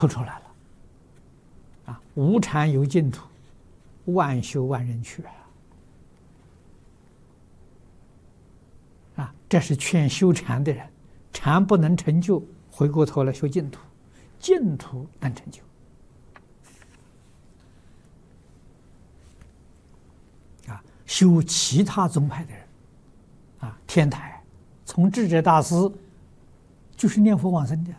透出来了。无禅有净土，万修万人去这是劝修禅的人，禅不能成就，回过头来修净土，净土能成就。修其他宗派的人，天台从智者大师就是念佛往生的。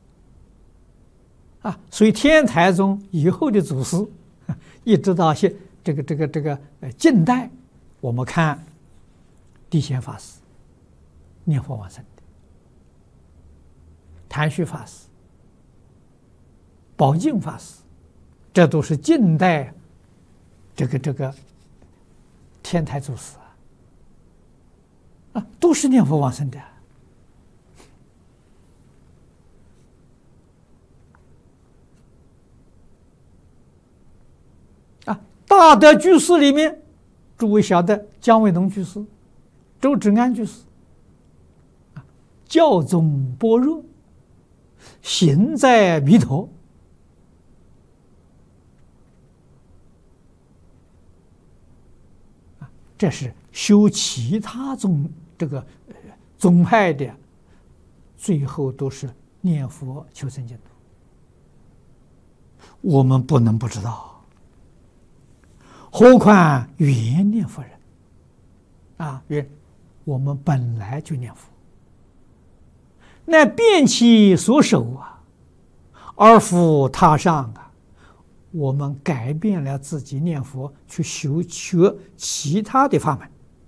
所以天台宗以后的祖师，一直到近代，我们看地显法师念佛往生的，谭旭法师、宝镜法师，这都是近代天台祖师都是念佛往生的。大德居士里面，诸位晓得姜维农居士、周芷安居士，教宗般若，行在弥陀。这是修其他宗派的，最后都是念佛求生净土。我们不能不知道。何况原念佛人我们本来就念佛，那遍其所守而复他上我们改变了自己念佛，去修学其他的法门，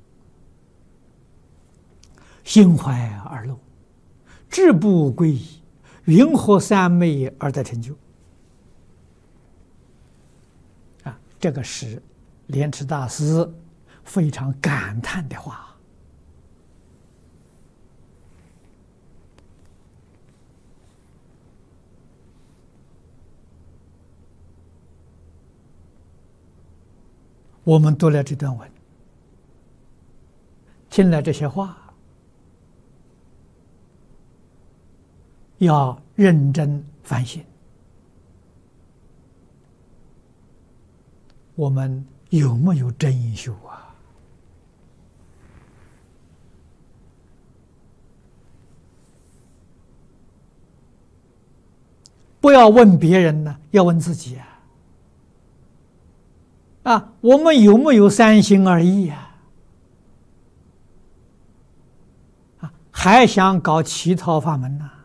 心怀而漏，志不归依，云何三昧而得成就？这个是莲池大师非常感叹的话。我们读了这段文，听了这些话，要认真反省，我们有没有真修不要问别人呢，要问自己我们有没有三心二意还想搞其他法门呢？